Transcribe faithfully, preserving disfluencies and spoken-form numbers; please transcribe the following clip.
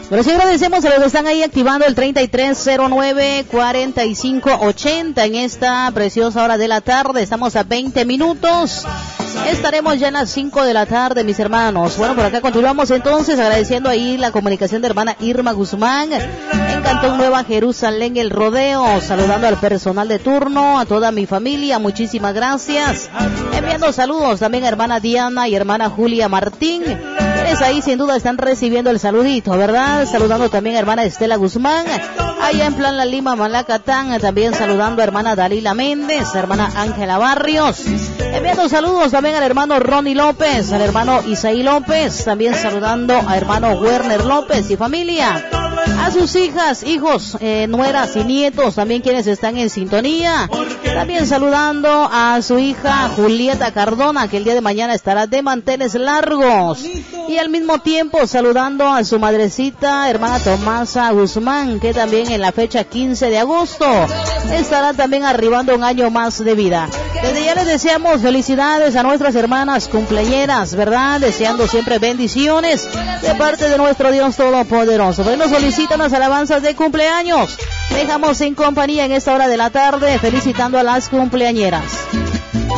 Pero sí agradecemos a los que están ahí activando el treinta y tres cero nueve cuarenta y cinco ochenta en esta preciosa hora de la tarde. Estamos a veinte minutos. Estaremos ya en las cinco de la tarde, mis hermanos. Bueno, por acá continuamos entonces agradeciendo ahí la comunicación de hermana Irma Guzmán en Cantón Nueva Jerusalén, El Rodeo. Saludando al personal de turno, a toda mi familia, muchísimas gracias. Enviando saludos también a hermana Diana y hermana Julia Martín. Quienes ahí sin duda están recibiendo el saludito, ¿verdad? Saludando también a hermana Estela Guzmán, allá en Plan La Lima, Malacatán. También saludando a hermana Dalila Méndez, a hermana Ángela Barrios. Enviando saludos también al hermano Ronnie López, al hermano Isaí López. También saludando a hermano Werner López y familia. A sus hijas, hijos, eh, nueras y nietos, también quienes están en sintonía. También saludando a su hija Julieta Cardona, que el día de mañana estará de manteles largos. Y al mismo tiempo saludando a su madrecita, hermana Tomasa Guzmán, que también en la fecha quince de agosto estará también arribando un año más de vida. Desde ya les deseamos felicidades a nuestras hermanas cumpleañeras, ¿verdad? Deseando siempre bendiciones de parte de nuestro Dios Todopoderoso. Hoy nos solicitan las alabanzas de cumpleaños. Dejamos en compañía en esta hora de la tarde felicitando a las cumpleañeras.